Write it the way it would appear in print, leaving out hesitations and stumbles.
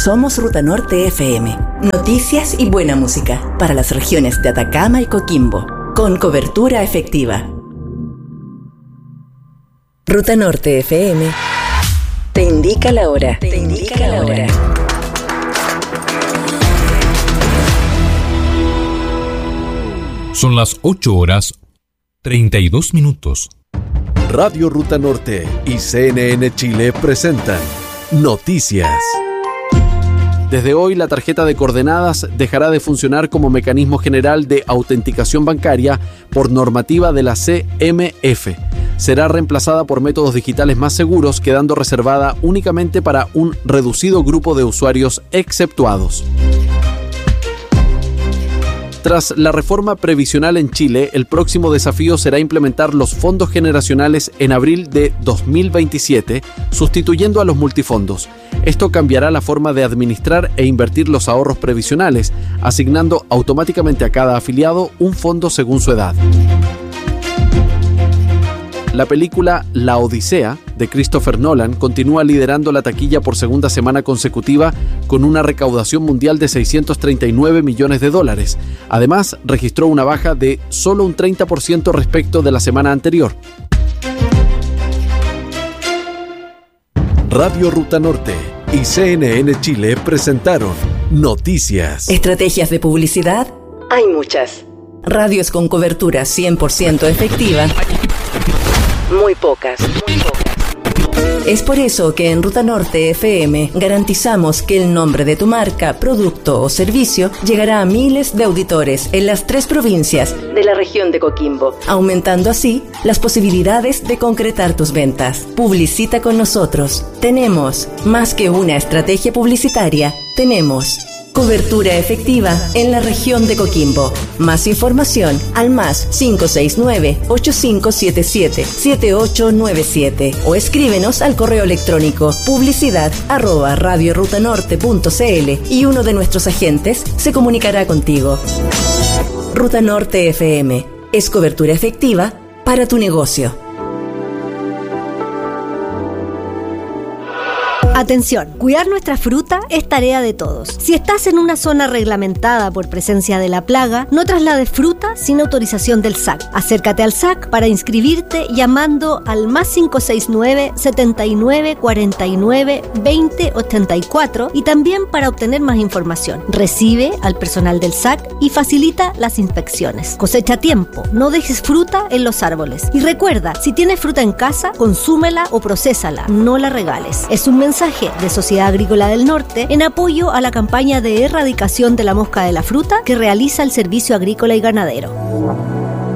Somos Ruta Norte FM. Noticias y buena música para las regiones de Atacama y Coquimbo, con cobertura efectiva. Ruta Norte FM te indica la hora. Te indica la hora. Son las 8:32. Radio Ruta Norte y CNN Chile presentan Noticias. Desde hoy, la tarjeta de coordenadas dejará de funcionar como mecanismo general de autenticación bancaria por normativa de la CMF. Será reemplazada por métodos digitales más seguros, quedando reservada únicamente para un reducido grupo de usuarios exceptuados. Tras la reforma previsional en Chile, el próximo desafío será implementar los fondos generacionales en abril de 2027, sustituyendo a los multifondos. Esto cambiará la forma de administrar e invertir los ahorros previsionales, asignando automáticamente a cada afiliado un fondo según su edad. La película La Odisea, de Christopher Nolan, continúa liderando la taquilla por segunda semana consecutiva con una recaudación mundial de $639 millones. Además, registró una baja de solo un 30% respecto de la semana anterior. Radio Ruta Norte y CNN Chile presentaron Noticias. Estrategias de publicidad, hay muchas. Radios con cobertura 100% efectiva, muy pocas. Es por eso que en Ruta Norte FM garantizamos que el nombre de tu marca, producto o servicio llegará a miles de auditores en las 3 provincias de la región de Coquimbo, aumentando así las posibilidades de concretar tus ventas. Publicita con nosotros. Tenemos más que una estrategia publicitaria, tenemos cobertura efectiva en la región de Coquimbo. Más información al más 569-8577-7897 o escríbenos al correo electrónico publicidad@radiorutanorte.cl y uno de nuestros agentes se comunicará contigo. Ruta Norte FM es cobertura efectiva para tu negocio. Atención, cuidar nuestra fruta es tarea de todos. Si estás en una zona reglamentada por presencia de la plaga, no traslades fruta sin autorización del SAC. Acércate al SAC para inscribirte llamando al más 569 79 49 20 84 y también para obtener más información. Recibe al personal del SAC y facilita las inspecciones. Cosecha a tiempo, no dejes fruta en los árboles. Y recuerda, si tienes fruta en casa, consúmela o procésala, no la regales. Es un mensaje de Sociedad Agrícola del Norte en apoyo a la campaña de erradicación de la mosca de la fruta que realiza el Servicio Agrícola y Ganadero.